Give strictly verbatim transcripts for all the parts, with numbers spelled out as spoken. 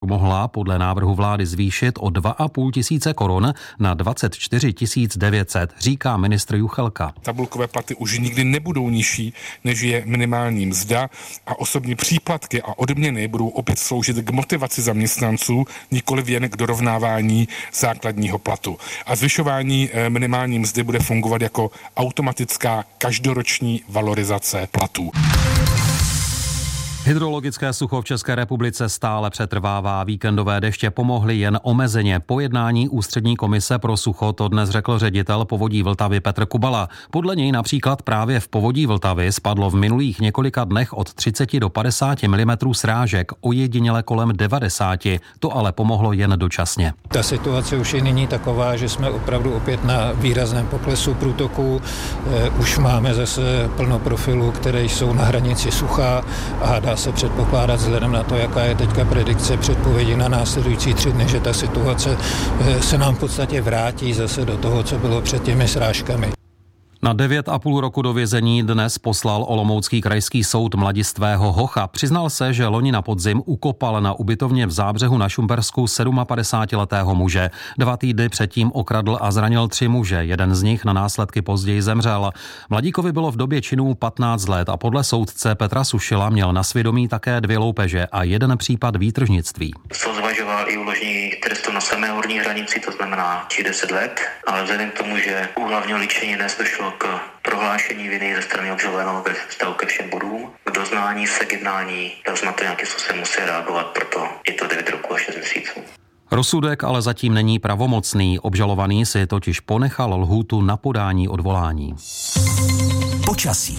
mohla podle návrhu vlády zvýšit o dva a půl tisíce korun na dvacet čtyři tisíc devět set, říká ministr Juchelka. Tabulkové platy už nikdy nebudou nižší, než je minimální mzda a osobní příplatky a odměny budou opět sloužit k motivaci zaměstnanců, nikoliv jen k dorovnávání základního platu. A zvyšování minimální mzdy bude fungovat jako automatická každoroční valorizace platů. Hydrologické sucho v České republice stále přetrvává. Víkendové deště pomohly jen omezeně. Po jednání Ústřední komise pro sucho to dnes řekl ředitel Povodí Vltavy Petr Kubala. Podle něj například právě v Povodí Vltavy spadlo v minulých několika dnech od třicet do padesáti milimetrů srážek, ojediněle kolem devadesáti. To ale pomohlo jen dočasně. Ta situace už je nyní taková, že jsme opravdu opět na výrazném poklesu průtoku. Už máme zase plno profilů, které jsou na hranici sucha a dá se předpokládat vzhledem na to, jaká je teďka predikce předpovědi na následující tři dny, že ta situace se nám v podstatě vrátí zase do toho, co bylo před těmi srážkami. Na devět a půl roku do vězení dnes poslal Olomoucký krajský soud mladistvého Hocha. Přiznal se, že loni na podzim ukopal na ubytovně v Zábřehu na Šumpersku sedmapadesátiletého muže. Dva týdny předtím okradl a zranil tři muže, jeden z nich na následky později zemřel. Mladíkovi bylo v době činů patnáct let a podle soudce Petra Sušila měl na svědomí také dvě loupeže a jeden případ výtržnictví. Soud zvažoval i uložení trestu na samé horní hranici, to znamená či deset let, ale vzhledem k tomu, že u hlavního líčení dnes došlo k prohlášení viny ze strany obžalovaného ve vztahu ke všem bodům, k doznání se k jednání, tak jsme to nějakým způsobem museli reagovat, proto je to devět roků a šest měsíců. Rozsudek ale zatím není pravomocný. Obžalovaný si totiž ponechal lhůtu na podání odvolání. Počasí.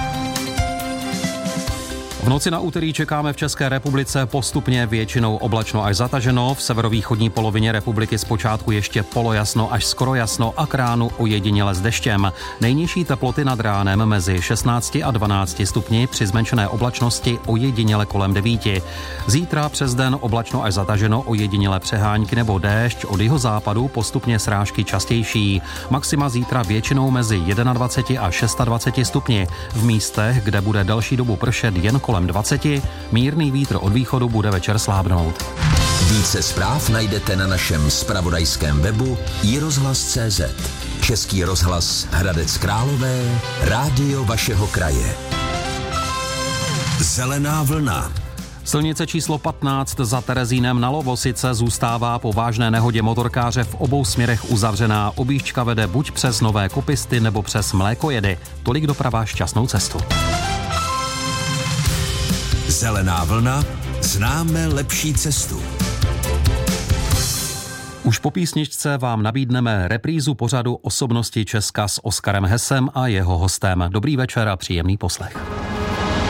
V noci na úterý čekáme v České republice postupně většinou oblačno až zataženo. V severovýchodní polovině republiky zpočátku ještě polojasno až skoro jasno a k ránu ojediněle s deštěm. Nejnižší teploty nad ránem mezi šestnácti a dvanácti stupni, při zmenšené oblačnosti ojediněle kolem devíti. Zítra přes den oblačno až zataženo, ojediněle přehánky nebo déšť, od jihozápadu postupně srážky častější. Maxima zítra většinou mezi dvaceti jedna a dvaceti šesti stupni. V místech, kde bude delší dobu pršet jen kolem dvaceti, mírný vítr od východu bude večer slábnout. Více zpráv najdete na našem zpravodajském webu i rozhlas tečka cé zet. Český rozhlas Hradec Králové, rádio vašeho kraje. Zelená vlna. Silnice číslo patnáct za Terezínem na Lovosice zůstává po vážné nehodě motorkáře v obou směrech uzavřená. Objížďka vede buď přes Nové Kopisty nebo přes Mlékojedy. Tolik doprava, šťastnou cestu. Zelená vlna, známe lepší cestu. Už po písničce vám nabídneme reprízu pořadu Osobnosti Česka s Oskarem Hesem a jeho hostem. Dobrý večer a příjemný poslech.